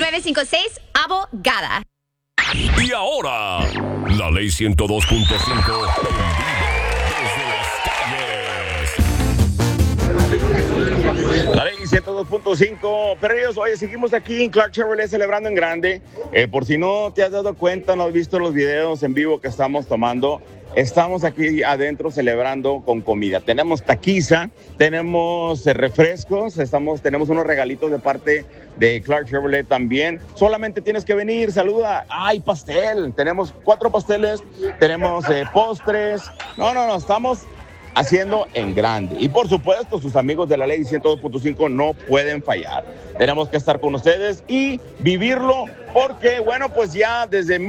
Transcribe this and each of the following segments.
956 Abogada. Y ahora, la ley 102.5 en vivo desde las calles. La ley 102.5, perrillos, oye, seguimos aquí en Clark Chevrolet celebrando en grande. Por si no te has dado cuenta, no has visto los videos en vivo que estamos tomando, estamos aquí adentro celebrando con comida. Tenemos taquiza, tenemos refrescos, tenemos unos regalitos de parte de Clark Chevrolet también. Solamente tienes que venir, saluda. ¡Ay, pastel! Tenemos 4 pasteles, tenemos postres. No, estamos haciendo en grande. Y por supuesto, sus amigos de la ley 102.5 no pueden fallar. Tenemos que estar con ustedes y vivirlo porque, bueno, pues ya desde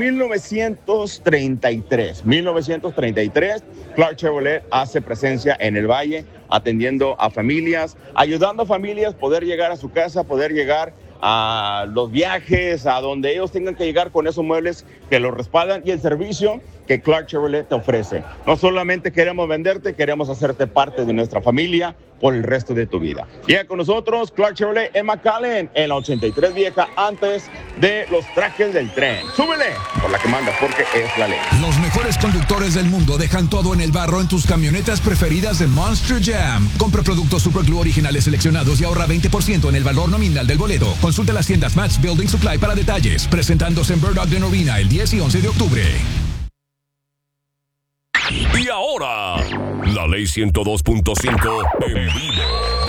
1933, Clark Chevrolet hace presencia en el Valle, atendiendo a familias, ayudando a familias a poder llegar a su casa, poder llegar a los viajes, a donde ellos tengan que llegar con esos muebles que los respaldan y el servicio que Clark Chevrolet te ofrece. No solamente queremos venderte, queremos hacerte parte de nuestra familia por el resto de tu vida. Llega con nosotros Clark Chevrolet en McAllen, en la 83 vieja, antes de los trajes del tren. ¡Súbele! Por la que manda, porque es la ley. Los mejores conductores del mundo dejan todo en el barro en tus camionetas preferidas de Monster Jam. Compra productos Super Glue originales seleccionados y ahorra 20% en el valor nominal del boleto. Consulta las tiendas Max Building Supply para detalles. Presentándose en Bird Ogden Arena el 10 y 11 de octubre. Y ahora, la ley 102.5 en vivo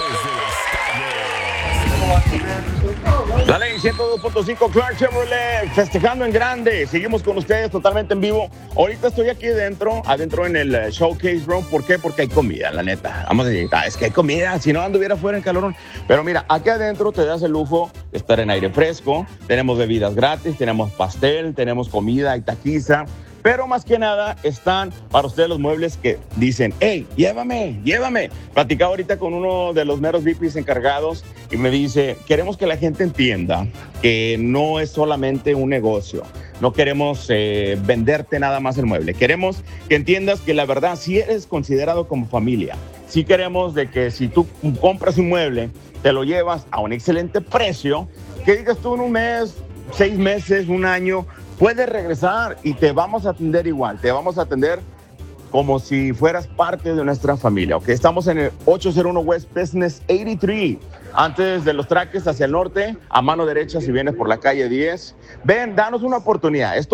desde las calles. La ley 102.5 Clark Chevrolet, festejando en grande. Seguimos con ustedes totalmente en vivo. Ahorita estoy aquí adentro en el Showcase Room. ¿Por qué? Porque hay comida, la neta. Vamos a decir, es que hay comida, si no anduviera fuera en calorón. Pero mira, aquí adentro te das el lujo de estar en aire fresco. Tenemos bebidas gratis, tenemos pastel, tenemos comida y taquiza. Pero más que nada están para ustedes los muebles que dicen, hey, llévame. Platicaba ahorita con uno de los meros VIPs encargados y me dice, queremos que la gente entienda que no es solamente un negocio. No queremos venderte nada más el mueble. Queremos que entiendas que la verdad, si eres considerado como familia, si queremos de que si tú compras un mueble, te lo llevas a un excelente precio, que digas tú en un mes, 6 meses, un año, puedes regresar y te vamos a atender igual. Te vamos a atender como si fueras parte de nuestra familia. ¿Ok? Estamos en el 801 West Business 83, antes de los traques hacia el norte, a mano derecha si vienes por la calle 10. Ven, danos una oportunidad.